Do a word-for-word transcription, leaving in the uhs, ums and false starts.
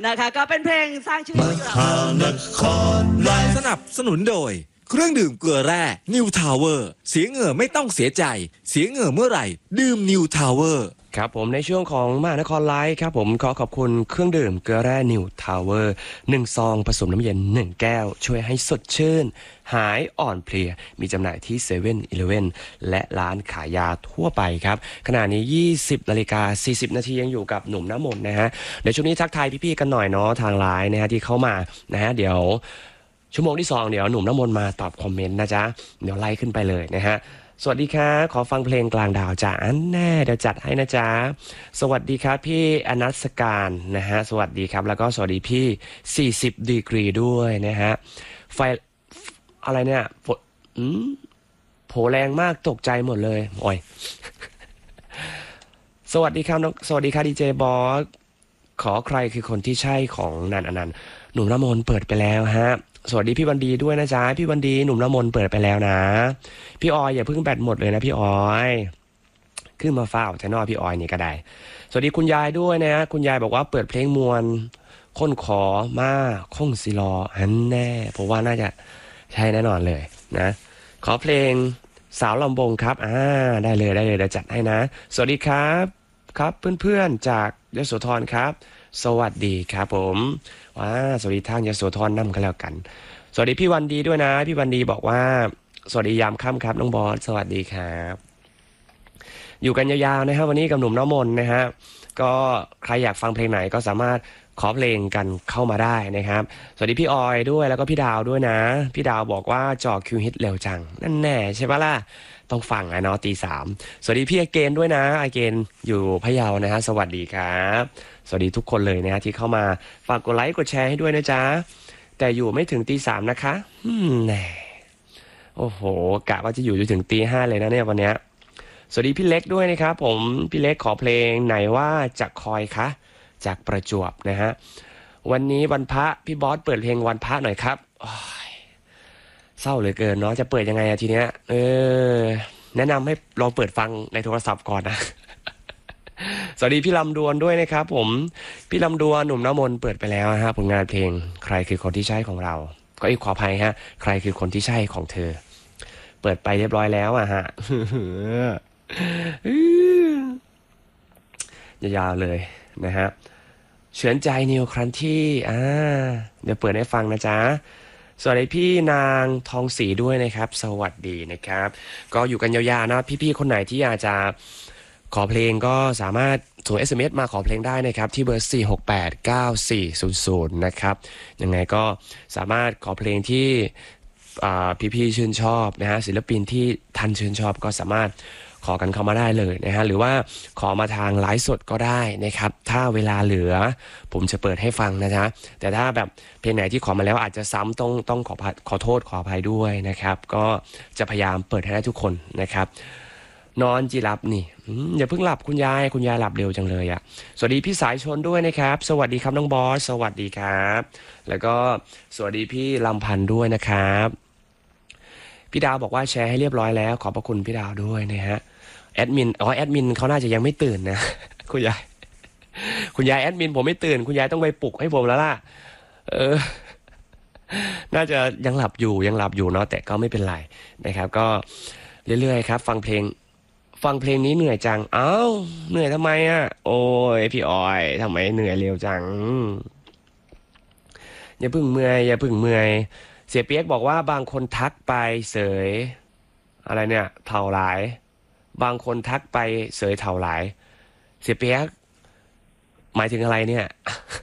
นะคะก็เป็นเพลงสร้างชื่ออยู่แล้วสนับสนุนโดยเครื่องดื่มเกลือแร่นิวทาวเวอร์เสียเหงื่อไม่ต้องเสียใจเสียเหงื่อเมื่อไหร่ดื่มนิวทาวเวอร์ครับผมในช่วงของมหานครไลฟ์ครับผมขอขอบคุณเครื่องดื่มเกลือแร่นิวทาวเวอร์หนึ่งซองผสมน้ำเย็นหนึ่งแก้วช่วยให้สดชื่นหายอ่อนเพลียมีจำหน่ายที่เซเว่นอีเลฟเว่นและร้านขายยาทั่วไปครับขณะนี้ยี่สิบนาฬิกาสี่สิบนาทียังอยู่กับหนุ่มน้ำมนต์นะฮะเดี๋ยวช่วงนี้ทักทายพี่ๆกันหน่อยเนาะทางไลน์นะฮะที่เข้ามานะฮะเดี๋ยวชั่วโมงที่สองเดี๋ยวหนุ่มน้ำมนต์มาตอบคอมเมนต์นะจ๊ะเดี๋ยวไล่ขึ้นไปเลยนะฮะสวัสดีครับขอฟังเพลงกลางดาวจ้าอันแน่เดี๋ยวจัดให้นะจ๊ะสวัสดีครับพี่อนัสการนะฮะสวัสดีครับแล้วก็สวัสดีพี่สี่สิบดีกรีด้วยนะฮะไฟอะไรเนี่ยฝนอืมโผแรงมากตกใจหมดเลยโอ้ย สวัสดีครับน้องสวัสดีครับดีเจบอสขอใครคือคนที่ใช่ของนันอนันต์หนุ่มละมนเปิดไปแล้วฮะสวัสดีพี่วันดีด้วยนะจ๊ะพี่วันดีหนุ่มละมนเปิดไปแล้วนะพี่ออยอย่าเพิ่งแบตหมดเลยนะพี่ออยขึ้นมาเฝ้าแต่นอพี่ออยนี่ก็ได้สวัสดีคุณยายด้วยนะคุณยายบอกว่าเปิดเพลงมวลค้นขอมาคงสิรออันแน่ผมว่าน่าจะใช่แน่นอนเลยนะขอเพลงสาวลำบงครับอ่าได้เลยได้เลยเดี๋ยวจัดให้นะสวัสดีครับครับเพื่อนๆจากยโสธรครับสวัสดีครับผมว้าสวัสดีทางยโสธรนำกันแล้วกันสวัสดีพี่วันดีด้วยนะพี่วันดีบอกว่าสวัสดียามค่ำครับน้องบอสสวัสดีครับอยู่กันยาวๆนะครับวันนี้กับหนุ่มน้ำมนต์นะฮะก็ใครอยากฟังเพลงไหนก็สามารถขอเพลงกันเข้ามาได้นะครับสวัสดีพี่ออยด้วยแล้วก็พี่ดาวด้วยนะพี่ดาวบอกว่าจอคิวฮิตเร็วจังนั่นแน่ใช่ปะล่ะต้องฟังนะเนาะตีสามสวัสดีพี่อเกนด้วยนะอเกนอยู่พะเยานะฮะสวัสดีครับสวัสดีทุกคนเลยนะฮะที่เข้ามาฝากกดไลค์กดแชร์ให้ด้วยนะจ๊ะแต่อยู่ไม่ถึงตีสามนะคะอืมแน่โอ้โหกะว่าจะอยู่จนถึงตีห้าเลยนะเนี่ยวันเนี้ยสวัสดีพี่เล็กด้วยนะครับผมพี่เล็กขอเพลงไหนว่าจะคอยคะจากประจวบนะฮะวันนี้วันพระพี่บอสเปิดเพลงวันพระหน่อยครับเศร้าเหลือเกินเนาะจะเปิดยังไงอะทีเนี้ยเออแนะนำให้ลองเปิดฟังในโทรศัพท์ก่อนนะ สวัสดีพี่ลำดวนด้วยนะครับผมพี่ลำดวนหนุ่มน้ำมนต์เปิดไปแล้วฮะผลงานเพลงใครคือคนที่ใช่ของเราก็อีกขออภัยฮะใครคือคนที่ใช่ของเธอเปิดไปเรียบร้อยแล้วอะฮะ ยาวๆเลยนะฮะเฉือนใจนิวครั้นที่อ่าเดี๋ยวเปิดให้ฟังนะจ๊ะสวัสดีพี่นางทองศรีด้วยนะครับสวัสดีนะครับก็อยู่กันยาวๆนะพี่ๆคนไหนที่อยากจะขอเพลงก็สามารถส่ง เอส เอ็ม เอส มาขอเพลงได้นะครับที่เบอร์สี่ หก แปด เก้า สี่ ศูนย์ ศูนย์นะครับยังไงก็สามารถขอเพลงที่พี่ๆชื่นชอบนะฮะศิลปินที่ท่านชื่นชอบก็สามารถขอกันเข้ามาได้เลยนะฮะหรือว่าขอมาทางไลฟ์สดก็ได้นะครับถ้าเวลาเหลือผมจะเปิดให้ฟังนะจ๊ะแต่ถ้าแบบเพลงไหนที่ขอมาแล้วอาจจะซ้ำต้องต้องขอขอโทษขออภัยด้วยนะครับก็จะพยายามเปิดให้ได้ทุกคนนะครับนอนจีรับนี่อย่าเพิ่งหลับคุณยายคุณยายหลับเร็วจังเลยอ่ะสวัสดีพี่สายชนด้วยนะครับสวัสดีครับน้องบอสสวัสดีครับแล้วก็สวัสดีพี่ลำพันธ์ด้วยนะครับพี่ดาวบอกว่าแชร์ให้เรียบร้อยแล้วขอบพระคุณพี่ดาวด้วยนะฮะแอดมินอ๋อแอดมินเขาน่าจะยังไม่ตื่นนะ คุณยายคุณยายแอดมินผมไม่ตื่นคุณยายต้องไปปลุกให้ผมแล้วล่ะเออ น่าจะยังหลับอยู่ยังหลับอยู่เนาะแต่ก็ไม่เป็นไรนะครับก็เรื่อยๆครับฟังเพลงฟังเพลงนี้เหนื่อยจังอ้าวเหนื่อยทำไมอ่ะโอ้ยพี่ออยทำไมเหนื่อยเร็วจังอย่าพึ่งเมื่อยอย่าพึ่งเมื่อยเสียเปียกบอกว่าบางคนทักไปเสยอะไรเนี่ยเท่าหลายบางคนทักไปเสยเท่าหลายเสียเปียกหมายถึงอะไรเนี่ย